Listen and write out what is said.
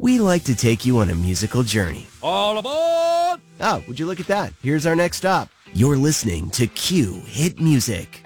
we like to take you on a musical journey. All aboard! Oh, would you look at that? Here's our next stop. You're listening to Q Hit Music.